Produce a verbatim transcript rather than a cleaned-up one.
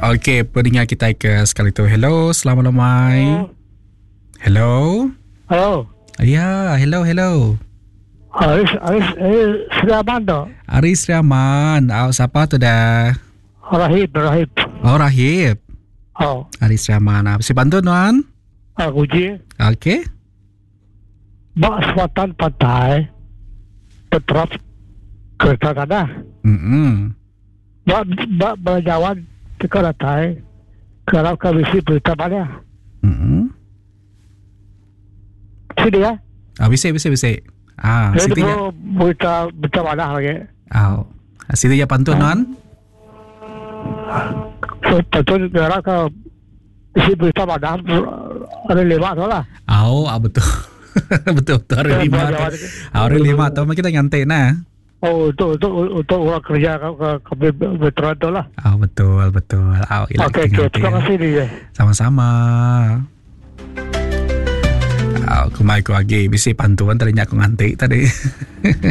Okey, pendengar kita ke sekali tu. Hello, selamat malam. Hello. Hello. Ya, hello, hello. Aris, Aris, eh, Sriaman tu. Aris Rahman. Oh, siapa tu dah? Rahib, Rahib. Oh, Rahib. Oh. Aris Rahman. Apa sih bantu tuan? Aku je. Okey. Bak Selatan Pantai terterap kereta tanah. Hmm. Bak bak berjawan ke Karatai. Kalau kami si berita mana? Hmm. Sini ya. Ah, bisa, bisa, bisa. Ah, Jadi situ ya. berita berita mana lagi? Oh. Situ ya pantun tuan. So, betul kalau ke si berita mana ada lewat tu lah. Oh, ah, betul. betul, betul. Hari lima tu. Hari lima tu kita nyantai nah. Oh, untuk untuk untuk orang kerja ke ke veteran tu lah. Oh, betul, betul. Oh, Okey, okay, terima kasih dia. Sama-sama. Oh, kumai ko lagi. Bisi pantuan tadi aku ngantik tadi.